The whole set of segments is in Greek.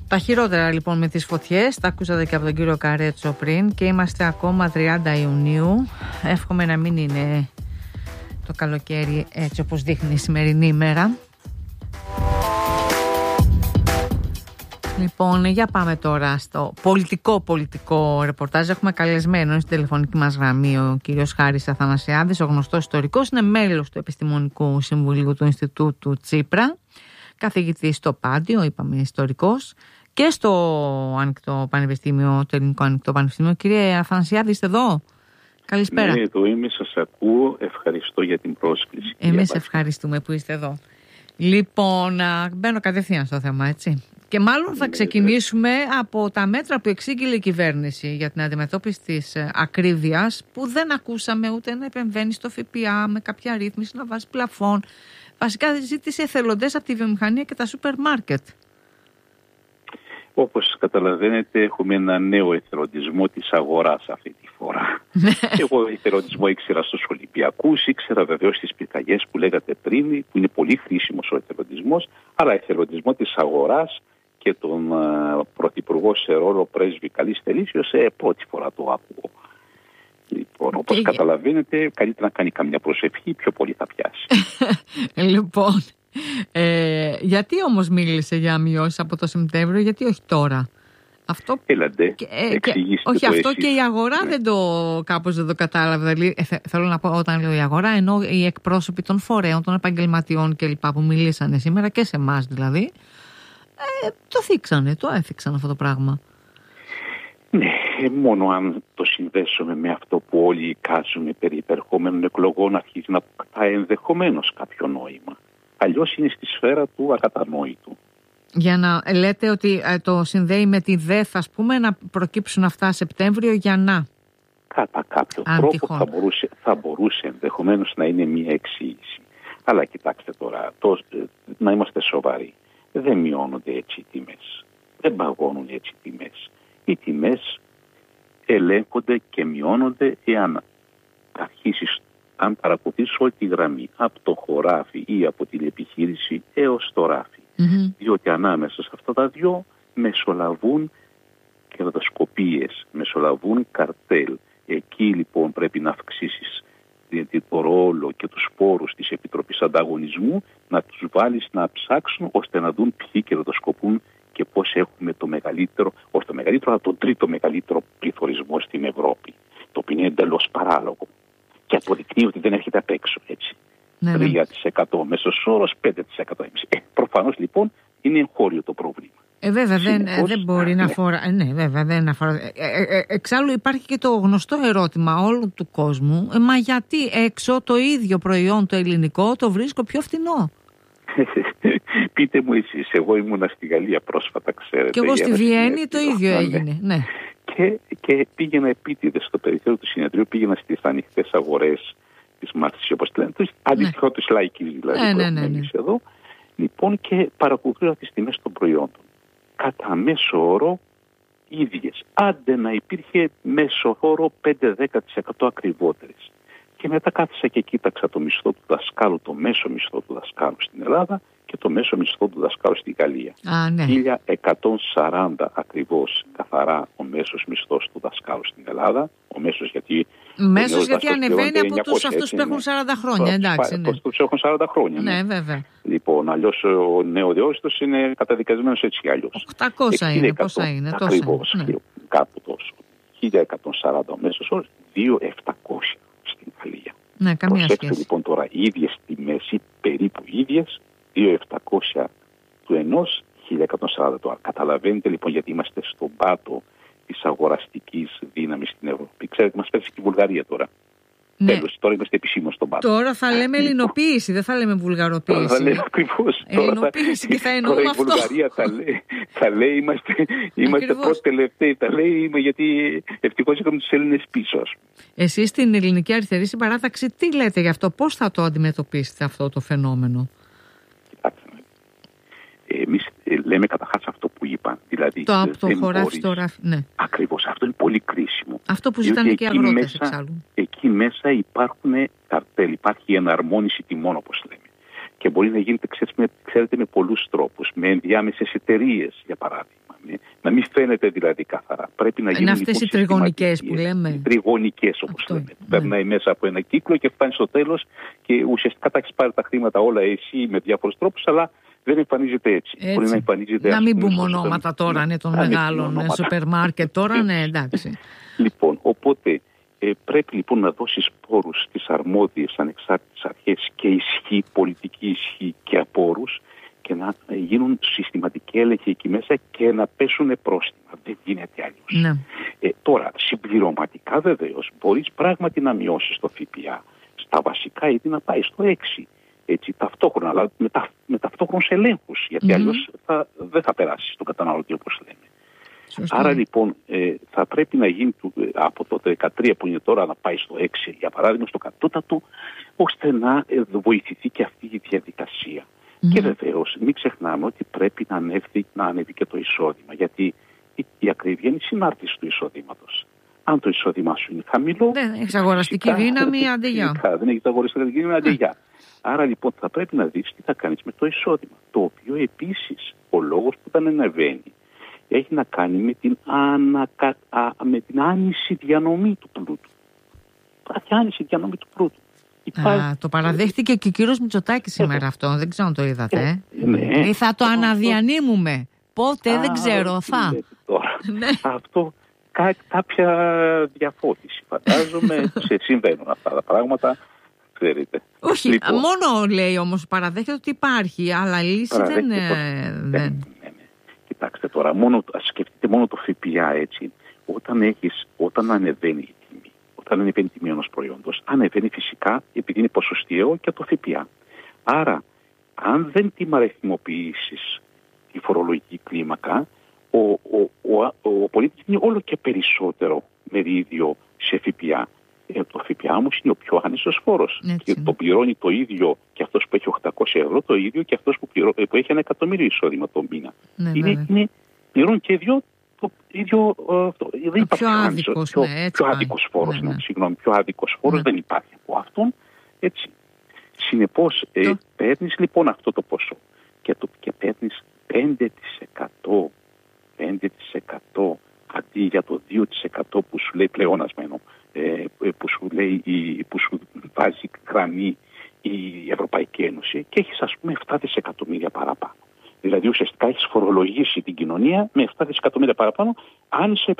Τα χειρότερα λοιπόν με τις φωτιές, τα ακούσατε και από τον κύριο Καρέτσο πριν και είμαστε ακόμα 30 Ιουνίου. Εύχομαι να μην είναι το καλοκαίρι έτσι όπως δείχνει η σημερινή ημέρα. Λοιπόν, για πάμε τώρα στο πολιτικό ρεπορτάζ. Έχουμε καλεσμένο στην τηλεφωνική μας γραμμή ο κύριος Χάρης Αθανασιάδης, ο γνωστός ιστορικός, είναι μέλος του Επιστημονικού Συμβουλίου του Ινστιτούτου Τσίπρα, καθηγητής στο Πάντιο, είπαμε ιστορικός, και στο Ανοιχτό Πανεπιστήμιο, το Ελληνικό Ανοιχτό Πανεπιστήμιο. Κύριε Αθανασιάδη, είστε εδώ? Καλησπέρα. Ναι, εδώ είμαι, σας ακούω. Ευχαριστώ για την πρόσκληση. Εμείς ευχαριστούμε που είστε εδώ. Λοιπόν, μπαίνω κατευθείαν στο θέμα, έτσι. Και μάλλον θα ξεκινήσουμε από τα μέτρα που εξήγηλε η κυβέρνηση για την αντιμετώπιση της ακρίβειας, που δεν ακούσαμε ούτε να επεμβαίνει στο ΦΠΑ με κάποια ρύθμιση, να βάζει πλαφόν. Βασικά ζήτησε εθελοντές από τη βιομηχανία και τα σούπερ μάρκετ. Όπως καταλαβαίνετε, έχουμε ένα νέο εθελοντισμό της αγοράς αυτή τη φορά. Εγώ εθελοντισμό ήξερα στους Ολυμπιακούς, ήξερα βεβαίως τις πυρκαγιές που λέγατε πριν, που είναι πολύ χρήσιμος ο εθελοντισμός, αλλά εθελοντισμό της αγοράς και τον πρωθυπουργό σε ρόλο πρέσβη καλής θελήσεως, πρώτη φορά το ακούω. Λοιπόν, όπως καταλαβαίνετε, καλύτερα να κάνει καμιά προσευχή, πιο πολύ θα πιάσει. Λοιπόν, γιατί όμως μίλησε για μειώσεις από το Σεπτέμβριο, γιατί όχι τώρα? Αυτό, Έλατε, εξηγήστε όχι, το αυτό εσείς. Και η αγορά κάπως δεν το κατάλαβε. Δηλαδή, θέλω να πω, όταν λέω η αγορά, εννοώ οι εκπρόσωποι των φορέων, των επαγγελματιών κλπ. Που μιλήσανε σήμερα και σε εμάς δηλαδή, το θίξανε, το έθιξαν αυτό το πράγμα. Ναι, μόνο αν το συνδέσουμε με αυτό που όλοι εικάζουμε περί υπερχόμενων εκλογών, αρχίζει να αποκτά ενδεχομένως κάποιο νόημα. Αλλιώς είναι στη σφαίρα του ακατανόητου. Για να λέτε ότι το συνδέει με τη ΔΕΘ, ας πούμε, να προκύψουν αυτά Σεπτέμβριο για να... Κατά κάποιο τρόπο θα μπορούσε ενδεχομένως να είναι μια εξήγηση. Αλλά κοιτάξτε τώρα, να είμαστε σοβαροί. Δεν μειώνονται έτσι οι τιμές. Δεν παγώνουν έτσι οι τιμές. Οι τιμές ελέγχονται και μειώνονται εάν αρχίσεις, αν παρακολουθείς όλη τη γραμμή, από το χωράφι ή από την επιχείρηση έως το ράφι. Mm-hmm. Διότι ανάμεσα σε αυτά τα δυο μεσολαβούν κερδοσκοπίες, μεσολαβούν καρτέλ. Εκεί λοιπόν πρέπει να αυξήσεις το ρόλο και τους πόρους της Επιτροπής Ανταγωνισμού, να τους βάλεις να ψάξουν ώστε να δουν ποιοι κερδοσκοπούν και πώς έχουμε το μεγαλύτερο, όχι το μεγαλύτερο, αλλά το τρίτο μεγαλύτερο πληθωρισμό στην Ευρώπη. Το οποίο είναι εντελώς παράλογο. Και αποδεικνύει ότι δεν έρχεται απ' έξω, έτσι. Ναι, 3% μέσος όρος, 5%. Προφανώς λοιπόν είναι εγχώριο το πρόβλημα. Βέβαια δεν μπορεί να αφορά. Ναι, βέβαια δεν αφορά. Εξάλλου υπάρχει και το γνωστό ερώτημα όλου του κόσμου. Μα γιατί έξω το ίδιο προϊόν το ελληνικό το βρίσκω πιο φθηνό? Πείτε μου εσείς, εγώ ήμουνα στη Γαλλία πρόσφατα, ξέρετε. Και εγώ στη Βιέννη το ίδιο έγινε. Ναι. Και πήγαινα επίτηδες στο περιθώριο του συνεδρίου, πήγαινα στις ανοιχτές αγορές της Μάρτης, όπως λένε, αντίστοιχο της λαϊκής δηλαδή, εμείς εδώ. Λοιπόν, και παρακολουθούσα τις τιμές των προϊόντων. Κατά μέσο όρο ίδιες. Άντε να υπήρχε μέσο όρο 5-10% ακριβότερες. Και μετά κάθισα και κοίταξα το μισθό του δασκάλου, το μέσο μισθό του δασκάλου στην Ελλάδα και το μέσο μισθό του δασκάλου στη Γαλλία. 1.140 ακριβώς καθαρά ο μέσος μισθός του δασκάλου στην Ελλάδα. Ο μέσος γιατί ανεβαίνει από αυτούς που έχουν 40 χρόνια. Εντάξει, ναι. Τους έχουν 40 χρόνια. Ναι, βέβαια. Λοιπόν, αλλιώς ο νεοδιόριστος είναι καταδικασμένος έτσι κι αλλιώς. 800 είναι, πόσα είναι. Ακριβώς, ναι. Κάπου τόσο. 1.140 ο μέσος όρος, 2.700 στην Γαλλία. Ναι, καμία σχέση. Λοιπόν τώρα, οι ίδιες τιμές ή περίπου ίδιες, 2.700 του ενός, 1.140 το άλλο. Καταλαβαίνετε λοιπόν γιατί είμαστε στον πάτο της αγοραστικής δύναμης στην Ευρώπη. Ξέρετε, μας πέτυχε και η Βουλγαρία τώρα. Ναι. Τέλος, τώρα είμαστε επισήμως στον πάτο. Τώρα θα λέμε ελληνοποίηση, δεν θα λέμε βουλγαροποίηση. Τώρα θα λέμε ακριβώς. Ελληνοποίηση και θα εννοούμε αυτό. Η Βουλγαρία θα λέει είμαστε πρώτοι τελευταίοι. Θα λέει γιατί ευτυχώς είχαμε τους Έλληνες πίσω. Εσείς στην Ελληνική Αριστερή Συμπαράταξη τι λέτε γι' αυτό, πώς θα το αντιμετωπίσετε αυτό το φαινόμενο? Κοιτάξτε, εμείς λέμε καταρχάς αυτό που είπαν. Δηλαδή, το χωράφι στο ράφι. Ναι. Ακριβώς, αυτό είναι πολύ κρίσιμο. Αυτό που ζητάνε και οι αγρότες εξάλλου. Εκεί μέσα υπάρχουν καρτέλ, υπάρχει εναρμόνιση τιμών όπως λέμε. Και μπορεί να γίνεται, ξέρετε, με πολλούς τρόπους. Με ενδιάμεσες εταιρείες, για παράδειγμα. Να μην φαίνεται δηλαδή καθαρά. Πρέπει να γίνουν αυτές οι τριγωνικές που λέμε. Τριγωνικές όπως λέμε. Περνάει μέσα από ένα κύκλο και φτάνει στο τέλος και ουσιαστικά τα έχεις πάρει τα χρήματα όλα εσύ με διάφορους τρόπους, αλλά δεν εμφανίζεται έτσι. Μπορεί να εμφανίζεται. Να μην πούμε ονόματα τώρα, ναι, των μεγάλων σούπερ μάρκετ τώρα, ναι, εντάξει. Λοιπόν, οπότε πρέπει λοιπόν να δώσεις πόρους στις αρμόδιες ανεξάρτητες αρχές και ισχύ, πολιτική ισχύ και απόρους, και να γίνουν συστηματικοί έλεγχοι εκεί μέσα και να πέσουν πρόστιμα. Δεν γίνεται αλλιώς. Ναι. Τώρα, συμπληρωματικά βεβαίως, μπορείς πράγματι να μειώσεις το ΦΠΑ στα βασικά, ή να πάει στο 6. Έτσι, ταυτόχρονα, αλλά με ταυτόχρονους ελέγχους, γιατί αλλιώς δεν θα περάσει στον καταναλωτή, όπως λέμε. Σωστή. Άρα λοιπόν θα πρέπει να γίνει από το 13 που είναι τώρα να πάει στο 6, για παράδειγμα, στο κατώτατο, ώστε να βοηθηθεί και αυτή η διαδικασία. Και βεβαίως μην ξεχνάμε ότι πρέπει να ανέβει και το εισόδημα, γιατί η ακρίβεια είναι η συνάρτηση του εισοδήματος. Αν το εισόδημά σου είναι χαμηλό, δεν έχεις αγοραστική δύναμη, αντιγεια. Δεν έχεις αγοραστική δύναμη, αντιγεια. Άρα λοιπόν θα πρέπει να δεις τι θα κάνεις με το εισόδημα, το οποίο επίσης ο λόγος που δεν ανεβαίνει έχει να κάνει με την άνηση διανομή του πλούτου. Υπάρχει άνηση διανομή του πλούτου. Το παραδέχτηκε και ο κύριος Μητσοτάκης σήμερα αυτό. Δεν ξέρω αν το είδατε. Θα το αναδιανύμουμε. Πότε δεν ξέρω. Αυτό κάποια διαφώτιση φαντάζομαι. Σε συμβαίνουν αυτά τα πράγματα. Ξέρετε. Όχι, λοιπόν, μόνο λέει όμως παραδέχεται ότι υπάρχει. Αλλά λύση δεν. Κοιτάξτε τώρα, σκεφτείτε μόνο το ΦΠΑ, έτσι. Όταν ανεβαίνει η τιμή, όταν ανεβαίνει η τιμή ενός προϊόντος, ανεβαίνει φυσικά επειδή είναι ποσοστιαίο και το ΦΠΑ. Άρα, αν δεν την αριθμοποιήσεις τη φορολογική κλίμακα, ο πολίτης είναι όλο και περισσότερο μερίδιο σε ΦΠΑ. Το ΦΠΑ όμως είναι ο πιο άνισος φόρος. Και το πληρώνει το ίδιο και αυτός που έχει 800 ευρώ, το ίδιο και αυτός που έχει 1 εκατομμύριο εισόδημα το μήνα. Πληρώνουν και δύο το ίδιο. Δεν υπάρχει πιο άδικος φόρος. Συγγνώμη, πιο άδικος φόρος δεν υπάρχει από αυτόν. Έτσι. Συνεπώς παίρνεις λοιπόν αυτό το ποσό και παίρνεις 5% αντί για το 2% που σου λέει πλεόνασμένο, που σου βάζει γραμμή η Ευρωπαϊκή Ένωση, και έχεις ας πούμε 7 δισεκατομμύρια παραπάνω. Δηλαδή ουσιαστικά έχεις φορολογήσει την κοινωνία με 7 δισεκατομμύρια παραπάνω, άνισα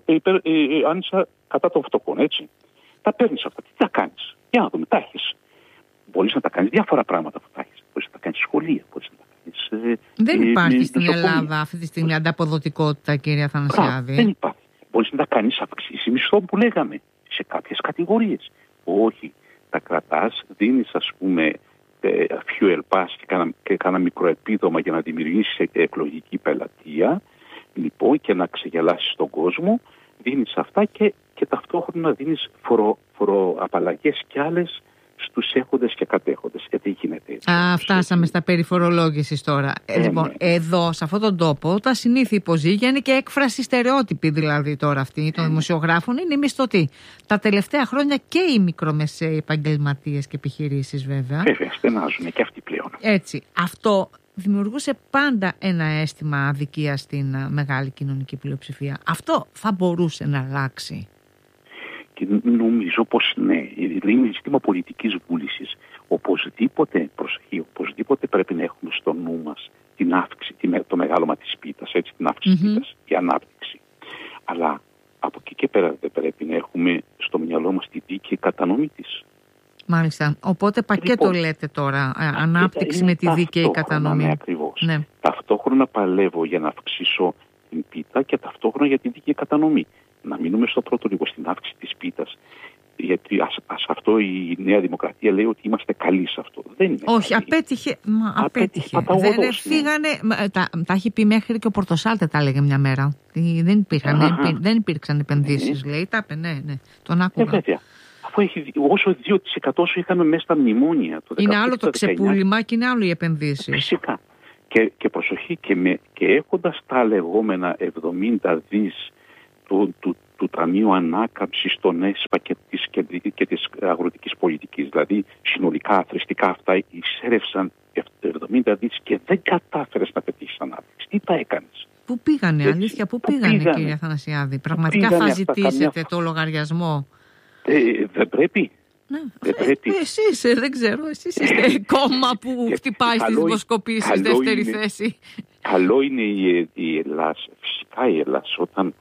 κατά των φτωχών, έτσι. Τα παίρνεις αυτά. Τι θα κάνεις? Για να δούμε, τα έχεις. Μπορείς να τα κάνεις διάφορα πράγματα που θα έχεις. Μπορείς να τα κάνεις σχολεία, μπορείς να τα κάνεις. Δεν υπάρχει στην Ελλάδα αυτή τη στιγμή ανταποδοτικότητα, κύριε Αθανασιάδη. Δεν υπάρχει. Μπορείς να τα κάνεις αυξήσεις μισθών που λέγαμε σε κάποιες κατηγορίες. Όχι. Τα κρατάς, δίνεις ας πούμε fuel pass και κάνα μικρό επίδομα για να δημιουργήσεις εκλογική πελατεία, λοιπόν, και να ξεγελάσεις τον κόσμο. Δίνεις αυτά και ταυτόχρονα δίνεις φοροαπαλλαγές κι άλλες στους έχοντες και κατέχοντες. Δεν γίνεται έτσι. Φτάσαμε στα περί φορολόγησης τώρα. Λοιπόν, εδώ, σε αυτόν τον τόπο, τα συνήθεια υποζύγια είναι και έκφραση στερεότυπη, δηλαδή τώρα αυτή των δημοσιογράφων είναι μισθωτοί. Τα τελευταία χρόνια και οι μικρομεσαίοι επαγγελματίες και επιχειρήσεις, βέβαια. Βέβαια, στενάζουν και αυτοί πλέον. Έτσι. Αυτό δημιουργούσε πάντα ένα αίσθημα αδικίας στην μεγάλη κοινωνική πλειοψηφία. Αυτό θα μπορούσε να αλλάξει? Και νομίζω πως ναι, είναι ζήτημα πολιτικής βούλησης. Οπωσδήποτε πρέπει να έχουμε στο νου μας την αύξηση, το μεγάλωμα της πίτας, έτσι, την αύξηση της πίτας, η ανάπτυξη. Αλλά από εκεί και πέρα δεν πρέπει να έχουμε στο μυαλό μας τη δίκαιη κατανομή της. Μάλιστα. Οπότε πακέτο λέτε τώρα, ανάπτυξη με τη δίκαιη κατανομή. Ναι, ακριβώς. Ναι. Ταυτόχρονα παλεύω για να αυξήσω την πίτα και ταυτόχρονα για τη δίκαιη κατανομή. Να μείνουμε στο πρώτο λίγο, στην αύξηση της πίτας. Γιατί αυτό η Νέα Δημοκρατία λέει ότι είμαστε καλοί σε αυτό. Δεν είναι. Όχι, καλή. Απέτυχε. Δεν φύγανε. Τα έχει πει μέχρι και ο Πορτοσάλτε, τα έλεγε μια μέρα. Δεν υπήρξαν επενδύσεις, λέει. Τα είπε, ναι. Τον άκουγα. Βέβαια. Αφού όσο 2% σου είχαμε μέσα στα μνημόνια. Είναι άλλο το ξεπούλημα και είναι άλλο οι επενδύσεις. Φυσικά. Και προσοχή, και έχοντας τα λεγόμενα 70 δις του Ταμείου Ανάκαμψης των ΕΣΠΑ και της αγροτικής πολιτικής. Δηλαδή συνολικά αθρηστικά αυτά εισέρευσαν 70 δις και δεν κατάφερες να πετύχεις ανάπτυξη. Τι τα έκανες? Πού πήγανε, αλήθεια, πού πήγανε, κύριε Αθανασιάδη? Πραγματικά θα ζητήσετε το λογαριασμό? Δεν πρέπει. Ναι. Εσείς, δεν ξέρω, εσείς είστε κόμμα που χτυπάει στις δημοσκοπήσεις δεύτερη θέση. Καλό είναι η Ελλάς, φυσικά η Ελλάς, όταν,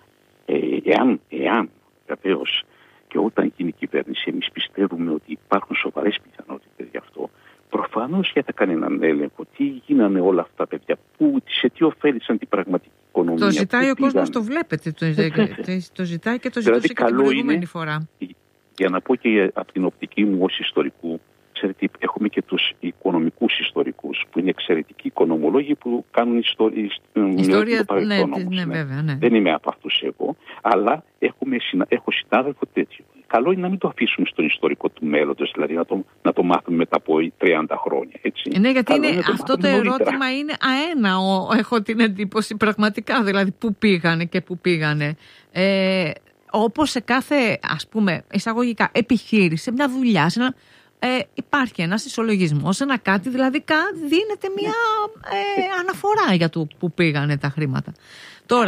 εάν βεβαίως και όταν γίνει κυβέρνηση, εμείς πιστεύουμε ότι υπάρχουν σοβαρές πιθανότητες γι' αυτό. Προφανώς και θα κάνει έναν έλεγχο. Τι γίνανε όλα αυτά τα παιδιά, σε τι ωφέλησαν την πραγματική οικονομία. Το ζητάει ο κόσμος, το βλέπετε. Το ζητάει και το ζητούσε και την προηγούμενη φορά. Για να πω και από την οπτική μου ως ιστορικού, ξέρετε, έχουμε και τους οικονομικούς ιστορικούς που είναι εξαιρετικοί οικονομολόγοι που κάνουν ιστορία του παρελθόν. Βέβαια, ναι. Δεν είμαι από αυτούς εγώ, αλλά έχω συνάδελφο τέτοιο. Καλό είναι να μην το αφήσουμε στον ιστορικό του μέλλοντος, δηλαδή να το μάθουμε μετά από 30 χρόνια. Έτσι. Ναι, γιατί αυτό το ερώτημα είναι αέναο, έχω την εντύπωση πραγματικά, δηλαδή πού πήγανε και πού πήγανε. Όπως σε κάθε, ας πούμε, εισαγωγικά επιχείρηση, σε μια δουλειά, υπάρχει ένας ισολογισμός, ένα κάτι, δηλαδή δίνεται μια αναφορά για το που πήγανε τα χρήματα. Τώρα,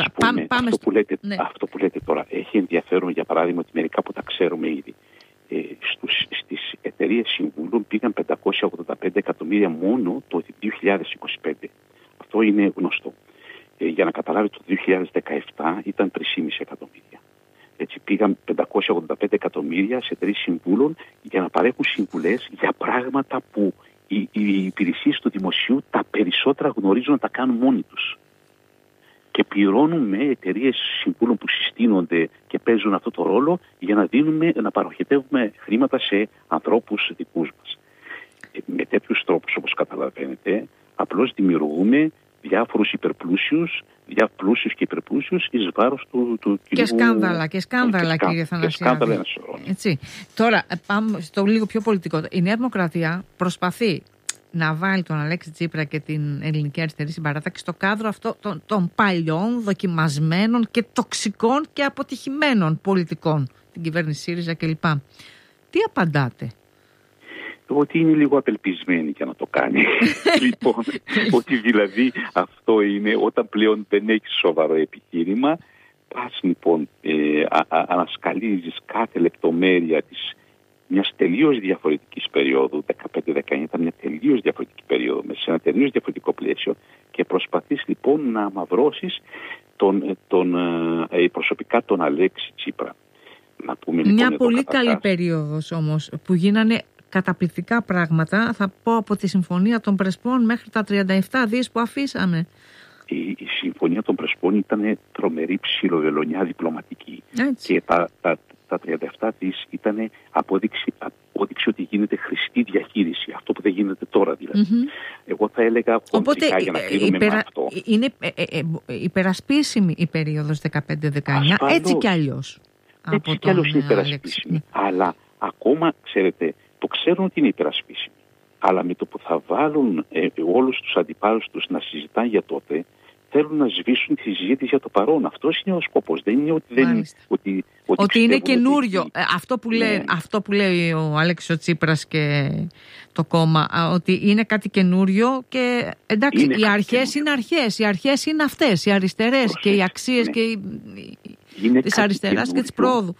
αυτό που λέτε τώρα έχει ενδιαφέρον, για παράδειγμα, ότι μερικά που τα ξέρουμε ήδη. Στις εταιρείες συμβούλων πήγαν 585 εκατομμύρια μόνο το 2025. Αυτό είναι γνωστό. Για να καταλάβετε, το 2017 ήταν 3,5 εκατομμύρια. Έτσι πήγαν 585 εκατομμύρια σε εταιρείες συμβούλων για να παρέχουν συμβουλές για πράγματα που οι υπηρεσίες του δημοσίου τα περισσότερα γνωρίζουν να τα κάνουν μόνοι τους. Και πληρώνουμε εταιρείες συμβούλων που συστήνονται και παίζουν αυτό το ρόλο για να παροχετεύουμε χρήματα σε ανθρώπους δικούς μας. Με τέτοιους τρόπους, όπως καταλαβαίνετε, απλώς δημιουργούμε διάφορους υπερπλούσιους, πλούσιους και υπερπλούσιους εις βάρος του και σκάνδαλα, κύριε Αθανασιάδη. Έτσι. Τώρα, πάμε στο λίγο πιο πολιτικό. Η Νέα Δημοκρατία προσπαθεί να βάλει τον Αλέξη Τσίπρα και την Ελληνική Αριστερή Συμπαράταξη στο κάδρο αυτό των παλιών, δοκιμασμένων και τοξικών και αποτυχημένων πολιτικών, την κυβέρνηση ΣΥΡΙΖΑ κλπ. Τι απαντάτε? Ότι είναι λίγο απελπισμένη για να το κάνει. Λοιπόν, ότι δηλαδή αυτό είναι όταν πλέον δεν έχει σοβαρό επιχείρημα, πας λοιπόν ανασκαλίζεις κάθε λεπτομέρεια της μιας τελείως διαφορετικής περίοδου, 15-19 ήταν μια τελείως διαφορετική περίοδο, μέσα σε ένα τελείως διαφορετικό πλαίσιο, και προσπαθείς λοιπόν να αμαυρώσεις προσωπικά τον Αλέξη Τσίπρα. Να πούμε, λοιπόν, μια πολύ καλή περίοδος όμως που γίνανε καταπληκτικά πράγματα, θα πω, από τη Συμφωνία των Πρεσπών μέχρι τα 37 δις που αφήσαμε. Η Συμφωνία των Πρεσπών ήταν τρομερή ψιλοβελονιά διπλωματική. Έτσι. Και τα 37 δις ήταν απόδειξη ότι γίνεται χρηστή διαχείριση. Αυτό που δεν γίνεται τώρα δηλαδή. Εγώ θα έλεγα χοντρικά, για να κλείνουμε με αυτό. Είναι υπερασπίσιμη η περίοδος 15-19, έτσι κι αλλιώς. Έτσι κι αλλιώς είναι υπερασπίσιμη. Αλλά ακόμα, ξέρετε, το ξέρουν ότι είναι υπερασπίσιμη. Αλλά με το που θα βάλουν όλους τους αντιπάλους τους να συζητάνε για τότε, θέλουν να σβήσουν τη συζήτηση για το παρόν. Αυτός είναι ο σκοπός. Δεν είναι ότι είναι καινούριο. Αυτό που λέει ο Αλέξης Τσίπρας και το κόμμα, ότι είναι κάτι καινούριο και εντάξει, οι αρχές είναι αρχές. Οι αρχές είναι αυτές, οι αριστερές και οι αξίες και της αριστεράς και της πρόοδου.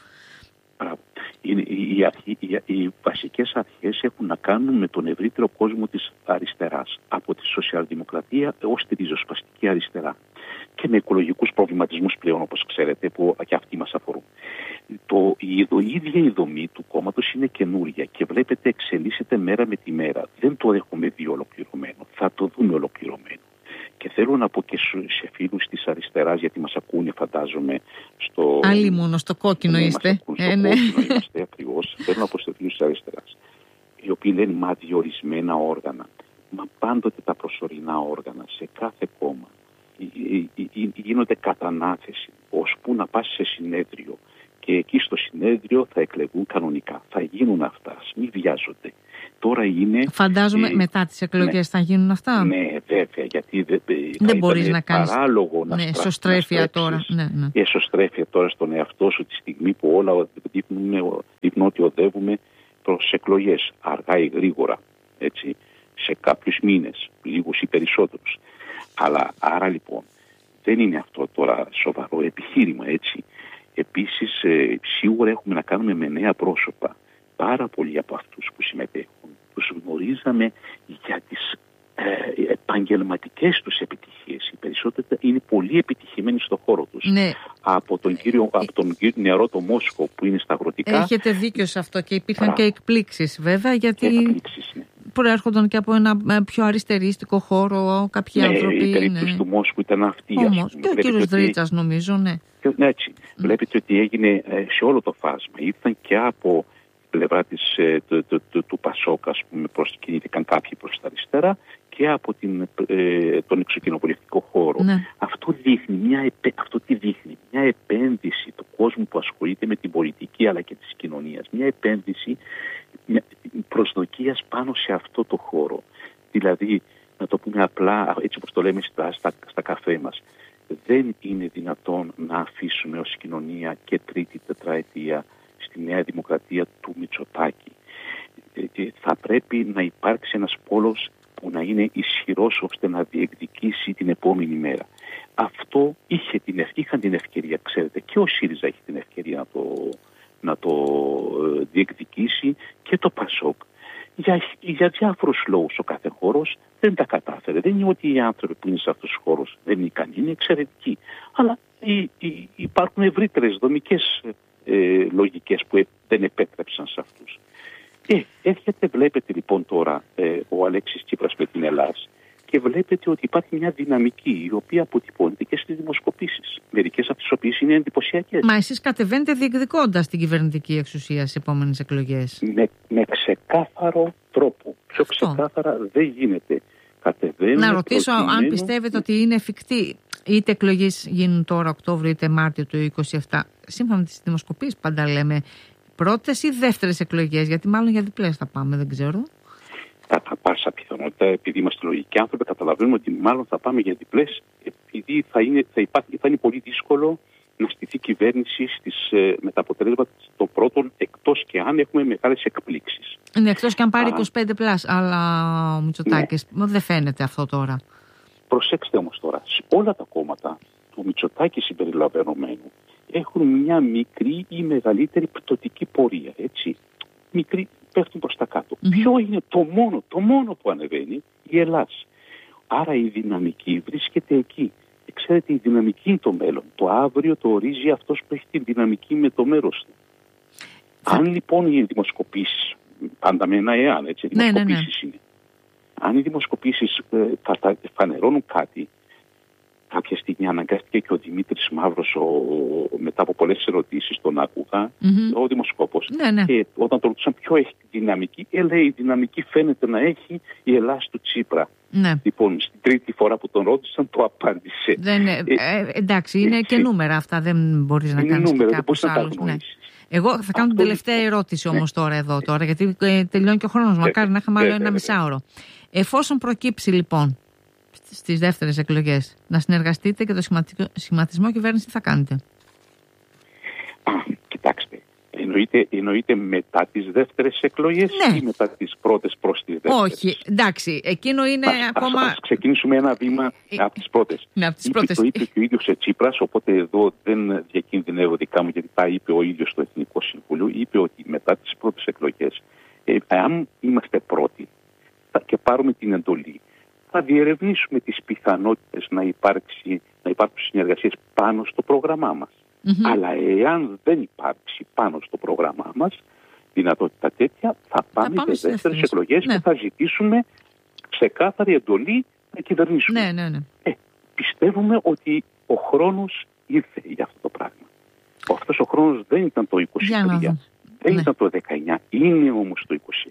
Οι βασικές αρχές έχουν να κάνουν με τον ευρύτερο κόσμο της αριστεράς, από τη σοσιαλδημοκρατία έως τη ριζοσπαστική αριστερά, και με οικολογικούς προβληματισμούς πλέον, όπως ξέρετε, που και αυτοί μας αφορούν. Η ίδια η δομή του κόμματος είναι καινούρια και βλέπετε εξελίσσεται μέρα με τη μέρα. Δεν το έχουμε δει ολοκληρωμένο, θα το δούμε ολοκληρωμένο. Και θέλω να πω και σε φίλους της αριστεράς, γιατί μας ακούνε, φαντάζομαι, Άλλοι μόνο στο κόκκινο είστε. Κόκκινο είμαστε ακριβώς. Θέλω να πω σε φίλους της αριστεράς, οι οποίοι λένε μα διορισμένα όργανα. Μα πάντοτε τα προσωρινά όργανα σε κάθε κόμμα γίνονται κατανάθεση, ώσπου να πας σε συνέδριο. Και εκεί στο συνέδριο θα εκλεγούν κανονικά. Θα γίνουν αυτά. Μην βιάζονται. Τώρα είναι. Φαντάζομαι μετά τις εκλογές θα γίνουν αυτά. Ναι, βέβαια. Γιατί δεν μπορείς να κάνεις. Παράλογο να εσωστρέφεια τώρα. Ναι. Εσωστρέφεια τώρα στον εαυτό σου, τη στιγμή που όλα δείχνουν ότι οδεύουμε προς εκλογές. Αργά ή γρήγορα. Έτσι. Σε κάποιους μήνες. Λίγους ή περισσότερους. Αλλά άρα λοιπόν δεν είναι αυτό τώρα σοβαρό επιχείρημα, έτσι. Επίσης, σίγουρα έχουμε να κάνουμε με νέα πρόσωπα. Πάρα πολλοί από αυτούς που συμμετέχουν τους γνωρίζαμε για τις επαγγελματικές τους επιτυχίες. Οι περισσότεροι είναι πολύ επιτυχημένοι στον χώρο τους. Ναι. Από τον κύριο νεαρό το Μόσχο που είναι στα αγροτικά. Έχετε δίκιο σε αυτό και υπήρχαν και εκπλήξεις βέβαια, γιατί ναι. προέρχονταν και από ένα πιο αριστερίστικο χώρο κάποιοι άνθρωποι. Η περίπτωση του Μόσχου ήταν αυτή. Όμως, και ο κύριος Δρίτσας νομίζω, ναι. Έτσι. Βλέπετε ότι έγινε σε όλο το φάσμα. Ήρθαν και από πλευρά του Πασόκ, ας πούμε, κινήθηκαν κάποιοι προς τα αριστερά και από τον εξοκοινοβουλευτικό χώρο. Ναι. Αυτό δείχνει μια επένδυση του κόσμου που ασχολείται με την πολιτική αλλά και της κοινωνίας. Μια επένδυση προσδοκίας πάνω σε αυτό το χώρο. Δηλαδή, να το πούμε απλά, έτσι όπως το λέμε στα καφέ μας, δεν είναι δυνατόν να αφήσουμε ως κοινωνία και τρίτη τετραετία στη Νέα Δημοκρατία του Μητσοτάκη. Θα πρέπει να υπάρξει ένας πόλος που να είναι ισχυρός ώστε να διεκδικήσει την επόμενη μέρα. Αυτό είχαν την ευκαιρία, ξέρετε, και ο ΣΥΡΙΖΑ έχει την ευκαιρία να το διεκδικήσει και το ΠΑΣΟΚ. Για διάφορους λόγους ο κάθε χώρος δεν τα κατάφερε. Δεν είναι ότι οι άνθρωποι που είναι σε αυτούς τους χώρους δεν είναι ικανοί, είναι εξαιρετικοί. Αλλά υπάρχουν ευρύτερες δομικές λογικές που δεν επέτρεψαν σε αυτούς. Βλέπετε λοιπόν τώρα ο Αλέξης Τσίπρας με την Ελλάς και βλέπετε ότι υπάρχει μια δυναμική η οποία αποτυπώνεται και στις δημοσκοπήσεις. Μερικές από τις οποίες είναι εντυπωσιακές. Μα εσείς κατεβαίνετε διεκδικώντας την κυβερνητική εξουσία στις επόμενες εκλογές. Με ξεκάθαρο τρόπο. Πιο ξεκάθαρα δεν γίνεται. Να ρωτήσω αν πιστεύετε ότι είναι εφικτή, είτε εκλογές γίνουν τώρα Οκτώβριο είτε Μάρτιο του 2027. Σύμφωνα με τις δημοσκοπήσεις πάντα λέμε πρώτες ή δεύτερες εκλογές, γιατί μάλλον για διπλές θα πάμε, δεν ξέρω. Κατά πάσα πιθανότητα, επειδή είμαστε λογικοί άνθρωποι, καταλαβαίνουμε ότι μάλλον θα πάμε για διπλές, επειδή θα είναι πολύ δύσκολο να στηθεί κυβέρνηση με τα αποτελέσματα των πρώτων, εκτός και αν έχουμε μεγάλες εκπλήξεις. Ναι, εκτός και αν πάρει 25+, αλλά ο Μητσοτάκης δεν φαίνεται αυτό τώρα. Προσέξτε όμως τώρα, όλα τα κόμματα του Μητσοτάκη συμπεριλαμβανομένου έχουν μια μικρή ή μεγαλύτερη πτωτική πορεία, έτσι. Μικρή, πέφτουν προς τα κάτω. Ποιο είναι το μόνο που ανεβαίνει? Η Ελλάς. Άρα η δυναμική βρίσκεται εκεί. Ξέρετε, η δυναμική είναι το μέλλον. Το αύριο το ορίζει αυτός που έχει τη δυναμική με το μέρος του. Αν λοιπόν οι δημοσκοπήσεις, πάντα με ένα εάν, έτσι, δημοσκοπήσεις είναι. Αν οι δημοσκοπήσεις θα φανερώνουν κάτι, κάποια στιγμή αναγκάστηκε και ο Δημήτρης Μαύρος μετά από πολλές ερωτήσεις τον άκουγα, ο δημοσκόπος. Και όταν τον ρωτούσαν ποιο έχει τη δυναμική, λέει η δυναμική φαίνεται να έχει η Ελλάς του Τσίπρα. Λοιπόν, στην τρίτη φορά που τον ρώτησαν το απάντησε. Εντάξει, είναι και νούμερα αυτά, δεν μπορείς να κάνεις και κάπως άλλους. Εγώ θα κάνω την τελευταία ερώτηση όμως τώρα, γιατί τελειώνει και ο χρόνος. Μακάρι να είχαμε άλλο ένα μισάωρο. Εφόσον προκύψει λοιπόν στις δεύτερες εκλογές να συνεργαστείτε και το σχηματισμό κυβέρνηση θα κάνετε? Κοιτάξτε, εννοείται μετά τις δεύτερες εκλογές ή μετά τις πρώτες προς τις δεύτερες? Όχι, εντάξει, εκείνο είναι ακόμα... Ας ξεκινήσουμε ένα βήμα από τις πρώτες. Ναι, από τις πρώτες. Το είπε και ο ίδιος Τσίπρας, οπότε εδώ δεν διακινδυνεύω δικά μου, γιατί τα είπε ο ίδιος στο Εθνικό Συμβούλιο. Είπε ότι μετά τις πρώτες εκλογές, αν είμαστε πρώτοι και πάρουμε την εντολή, θα διερευνήσουμε τις πιθανότητες να υπάρξουν συνεργασίες πάνω στο πρόγραμμά μας. Αλλά εάν δεν υπάρξει πάνω στο πρόγραμμά μας δυνατότητα τέτοια, θα πάμε σε δεύτερες εκλογές και θα ζητήσουμε ξεκάθαρη εντολή να κυβερνήσουμε. Πιστεύουμε ότι ο χρόνος ήρθε για αυτό το πράγμα. Αυτός ο χρόνος δεν ήταν το 23, δεν ήταν το 19, είναι όμως το 26.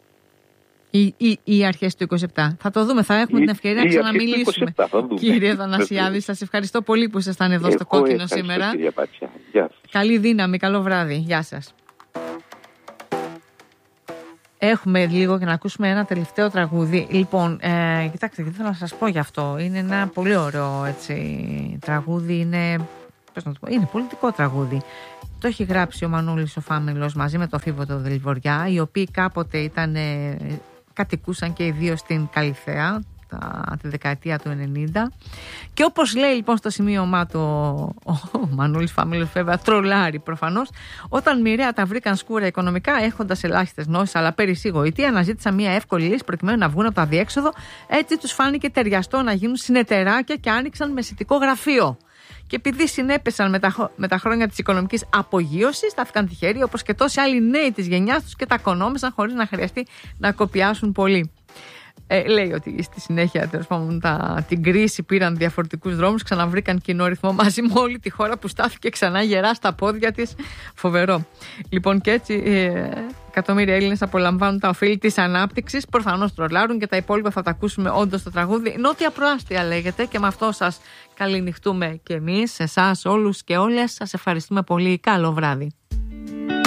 Ή αρχές του 27. Θα το δούμε, θα έχουμε την ευκαιρία να ξαναμιλήσουμε. Κύριε Θανασιάδη, σας ευχαριστώ πολύ που ήσασταν εδώ στο Κόκκινο σήμερα. Καλή δύναμη, καλό βράδυ. Γεια σας. Έχουμε λίγο για να ακούσουμε ένα τελευταίο τραγούδι. Λοιπόν, κοιτάξτε, θέλω να σας πω γι' αυτό. Είναι ένα πολύ ωραίο τραγούδι. Είναι πολιτικό τραγούδι. Το έχει γράψει ο Μανούλης ο Φάμελος μαζί με το Φίβο το Δελβοριά, οι οποίοι κάποτε κατοικούσαν και οι δύο στην Καλιθέα τη δεκαετία του 90. Και όπως λέει λοιπόν στο σημείωμά του ο Μανούλης Φαμίλος, βέβαια τρολάρει προφανώς, όταν μοιραία τα βρήκαν σκούρα οικονομικά, έχοντας ελάχιστες γνώσεις αλλά πέρυσι γοητεία, αναζήτησαν μια εύκολη λύση προκειμένου να βγουν από το αδιέξοδο. Έτσι τους φάνηκε ταιριαστό να γίνουν συνεταιράκια και άνοιξαν μεσητικό γραφείο. Και επειδή συνέπεσαν με τα χρόνια της οικονομικής απογείωσης, στάθηκαν τυχεροί όπως και τόσοι άλλοι νέοι της γενιάς τους και τα κονόμησαν χωρίς να χρειαστεί να κοπιάσουν πολύ. Λέει ότι στη συνέχεια, τέλος πάντων, την κρίση πήραν διαφορετικούς δρόμους, ξαναβρήκαν κοινό ρυθμό μαζί με όλη τη χώρα που στάθηκε ξανά γερά στα πόδια της. Φοβερό. Λοιπόν, και έτσι εκατομμύρια Έλληνες απολαμβάνουν τα ωφέλη της ανάπτυξης. Προφανώς τρολάρουν και τα υπόλοιπα θα τα ακούσουμε όντως στο τραγούδι. Νότια προάστια λέγεται, και με αυτό σας καληνυχτούμε και εμείς, εσάς όλους και όλες. Σας ευχαριστούμε πολύ. Καλό βράδυ.